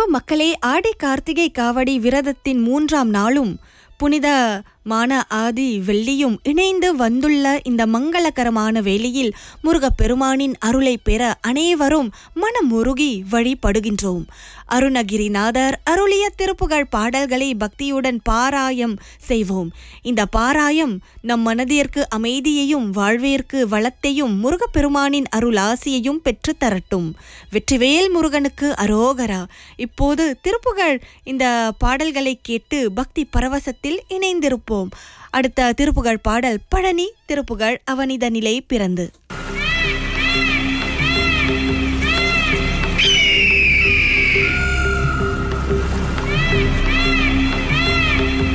அன்பு மக்களே, ஆடி கார்த்திகை காவடி விரதத்தின் 3ஆம் நாளும் புனிதமான ஆதி வெள்ளியும் இணைந்து வந்துள்ள இந்த மங்களகரமான வேளையில் முருகப்பெருமானின் அருளை பெற அனைவரும் மனமுருகி வழிபடுகின்றோம். அருணகிரிநாதர் அருளிய திருப்புகழ் பாடல்களை பக்தியுடன் பாராயம் செய்வோம். இந்த பாராயம் நம் மனதிற்கு அமைதியையும் வாழ்விற்கு வளத்தையும் முருகப்பெருமானின் அருளாசியையும் பெற்று தரட்டும். வெற்றிவேல் முருகனுக்கு அரோகரா. இப்போது திருப்புகழ் இந்த பாடல்களை கேட்டு பக்தி பரவசத்தில் இணைந்திருப்போம். அடுத்த திருப்புகழ் பாடல் பழனி திருப்புகழ் அவனித நிலை பிறந்து.